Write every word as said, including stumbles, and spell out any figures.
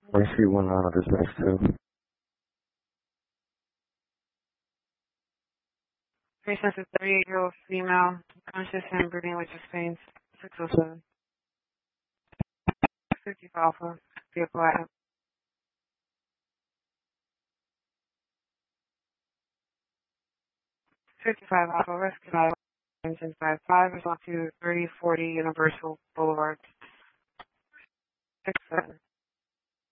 I see one out of this match too. Patient is thirty-eight-year-old female, conscious and breathing with chest pains, six oh seven. fifty Alpha, vehicle item. fifty-five Alpha, rescue by engine five five, response to thirty forty Universal Boulevard. six seven.